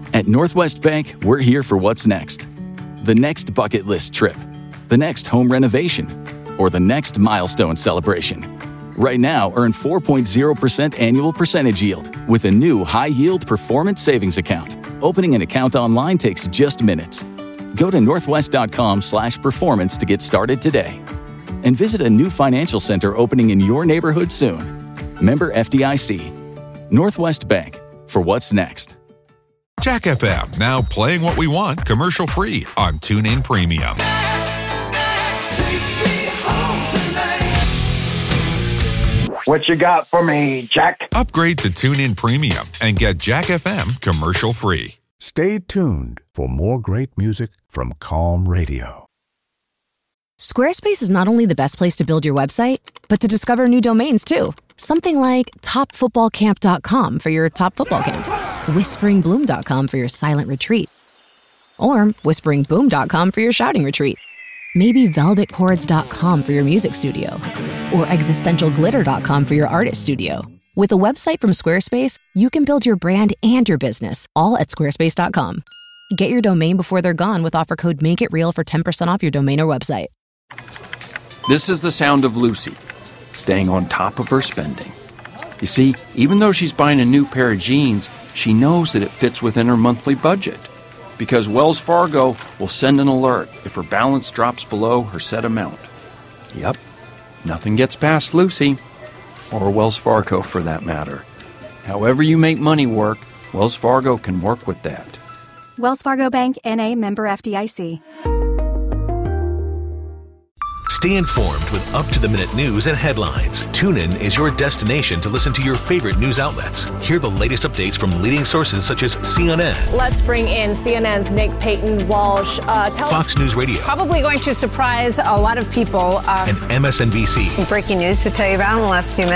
At Northwest Bank, we're here for what's next. The next bucket list trip, the next home renovation, or the next milestone celebration. Right now, earn 4.0% annual percentage yield with a new high-yield performance savings account. Opening an account online takes just minutes. Go to northwest.com/performance to get started today. And visit a new financial center opening in your neighborhood soon. Member FDIC. Northwest Bank, for what's next. Jack FM, now playing what we want commercial-free on TuneIn Premium. What you got for me, Jack? Upgrade to TuneIn Premium and get Jack FM commercial-free. Stay tuned for more great music from Calm Radio. Squarespace is not only the best place to build your website, but to discover new domains too. Something like topfootballcamp.com for your top football camp, whisperingbloom.com for your silent retreat, or whisperingboom.com for your shouting retreat. Maybe velvetchords.com for your music studio, or existentialglitter.com for your artist studio. With a website from Squarespace, you can build your brand and your business all at squarespace.com. Get your domain before they're gone with offer code MAKEITREAL for 10% off your domain or website. This is the sound of Lucy, staying on top of her spending. You see, even though she's buying a new pair of jeans, she knows that it fits within her monthly budget. Because Wells Fargo will send an alert if her balance drops below her set amount. Yep, nothing gets past Lucy, or Wells Fargo for that matter. However you make money work, Wells Fargo can work with that. Wells Fargo Bank, N.A., member FDIC. Stay informed with up-to-the-minute news and headlines. TuneIn is your destination to listen to your favorite news outlets. Hear the latest updates from leading sources such as CNN. Let's bring in CNN's Nick Payton-Walsh. Fox News Radio. Probably going to surprise a lot of people. And MSNBC. Breaking news to tell you about in the last few minutes.